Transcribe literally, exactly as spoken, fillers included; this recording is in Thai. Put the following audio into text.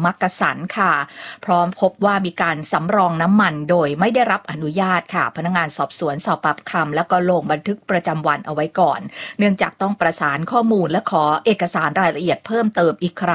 มักกะสันค่ะพร้อมพบว่ามีการสำรองน้ำมันโดยไม่ได้รับอนุญาตค่ะพนักงานสอบสวนสอบปากคำแล้วก็ลงบันทึกประจำวันเอาไว้ก่อนเนื่องจากต้องประสานข้อมูลและขอเอกสารรายละเอียดเพิ่มเติมอีกครั้ง